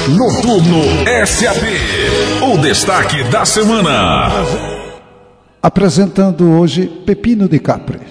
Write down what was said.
Noturno SAP, o destaque da semana. Apresentando hoje Pepino de Capri.